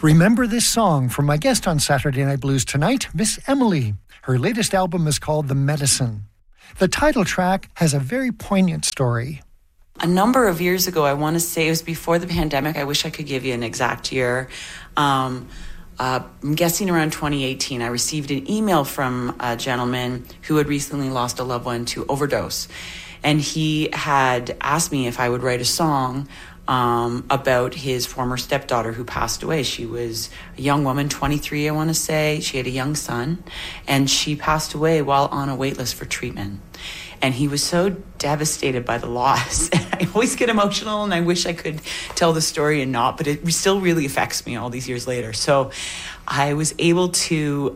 Remember this song from my guest on Saturday Night Blues tonight, Miss Emily. Her latest album is called The Medicine. The title track has a very poignant story. A number of years ago, I want to say it was before the pandemic. I wish I could give you an exact year. I'm guessing around 2018, I received an email from a gentleman who had recently lost a loved one to overdose. And he had asked me if I would write a song about his former stepdaughter who passed away. She was a young woman, 23, I want to say. She had a young son, and she passed away while on a wait list for treatment. And he was so devastated by the loss. And I always get emotional, and I wish I could tell the story and not, but it still really affects me all these years later. So I was able to,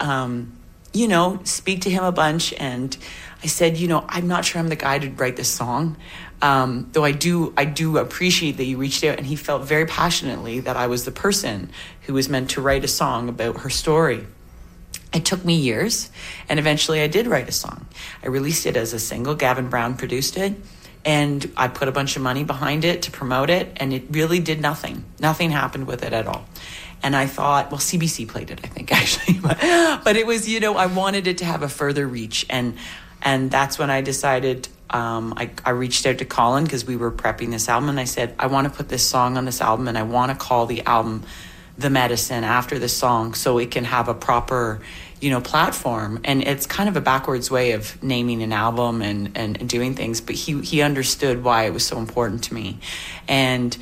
speak to him a bunch, and I said, I'm not sure I'm the guy to write this song. Though I do appreciate that you reached out, and he felt very passionately that I was the person who was meant to write a song about her story. It took me years, and eventually I did write a song. I released it as a single. Gavin Brown produced it, and I put a bunch of money behind it to promote it, and it really did nothing. Nothing happened with it at all. And I thought, well, CBC played it, I think, actually. But it was, I wanted it to have a further reach, and that's when I decided. I reached out to Colin because we were prepping this album, and I said, I want to put this song on this album, and I want to call the album The Medicine after the song so it can have a proper, platform. And it's kind of a backwards way of naming an album and doing things, but he understood why it was so important to me. And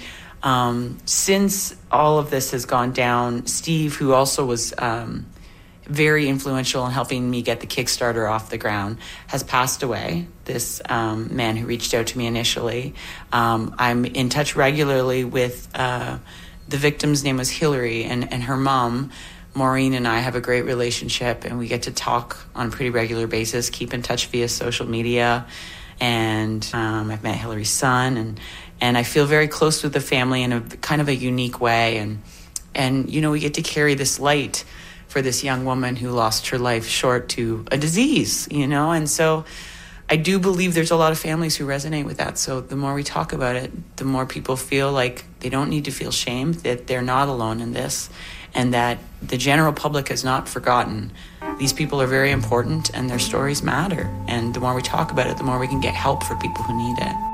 since all of this has gone down, Steve, who also was very influential in helping me get the Kickstarter off the ground, has passed away. This man who reached out to me initially. I'm in touch regularly with the victim's name was Hillary, and her mom, Maureen, and I have a great relationship, and we get to talk on a pretty regular basis, keep in touch via social media. And I've met Hillary's son, and I feel very close with the family in a kind of a unique way. And we get to carry this light for this young woman who lost her life short to a disease, and so I do believe there's a lot of families who resonate with that. So the more we talk about it, the more people feel like they don't need to feel shame, that they're not alone in this, and that the general public has not forgotten. These people are very important, and their stories matter. And the more we talk about it, the more we can get help for people who need it.